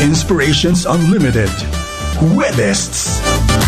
Inspirations Unlimited. Huwebests.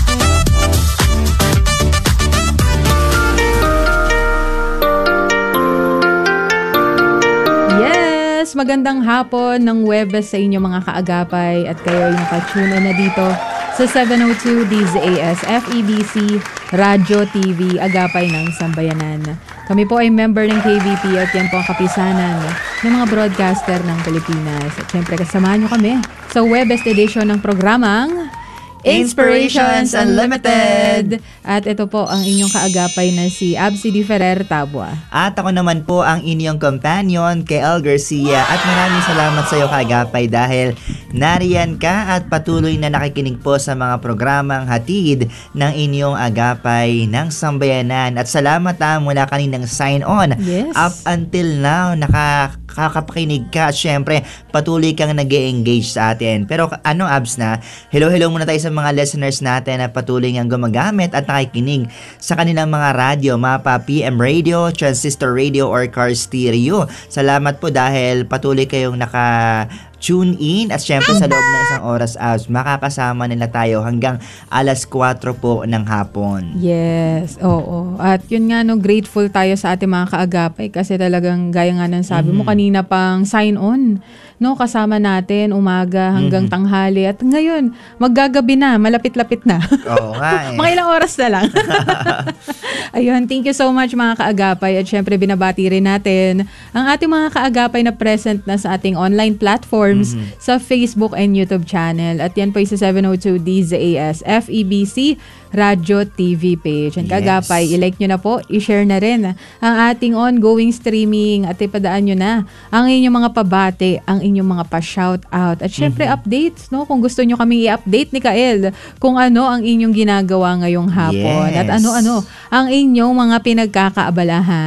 Yes, magandang hapon ng Huwebes sa inyo mga kaagapay at kayo ay nakatune na dito sa 702 DZAS FEBC Radyo TV Agapay ng Sambayanan. Kami po ay member ng KBP at yan po ang kapisanan ng mga broadcaster ng Pilipinas. At syempre kasamahan nyo kami sa Huwebes edition ng programang Inspirations Unlimited. At ito po ang inyong kaagapay na si Absi Di Ferrer Tabua. At ako naman po ang inyong companion, Kael Garcia. At maraming salamat sa iyo kaagapay dahil nariyan ka at patuloy na nakikinig po sa mga programang hatid ng inyong agapay ng sambayanan. At salamat mula kaninang sign on. Yes. Up until now, nakakapakinig ka. At syempre, patuloy kang nag-e-engage sa atin. Pero Abs na, hello muna tayo sa mga listeners natin na patuloy ngang gumagamit at nakikinig sa kanilang mga radyo, mapa PM radio, transistor radio or car stereo. Salamat po dahil patuloy kayong tune in at syempre sa loob ng isang oras makakasama nila tayo hanggang alas 4 po ng hapon. Yes, oo. At yun nga grateful tayo sa ating mga kaagapay kasi talagang gaya nga ng sabi mo kanina pang sign on. Kasama natin umaga hanggang tanghali at ngayon maggagabi na, malapit-lapit na. Oo nga Mga ilang oras na lang. Ayun, thank you so much mga kaagapay at syempre binabati rin natin ang ating mga kaagapay na present na sa ating online platforms sa Facebook and YouTube channel. At yan po sa 702 DZAS FEBC Radyo TV page. And kaagapay, i-like nyo na po, i-share na rin ang ating ongoing streaming at ipadaan nyo na ang inyong mga pabate, ang inyong mga pa-shoutout. At syempre updates, kung gusto nyo kami i-update ni Kael kung ano ang inyong ginagawa ngayong hapon at ano-ano ang inyong mga pinagkakaabalahan.